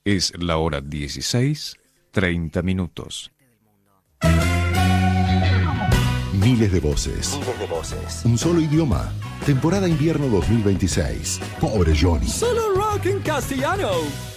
Es la hora 16:30. Miles de voces. Un solo idioma. Temporada invierno 2026. Pobre Johnny. Solo rock en castellano.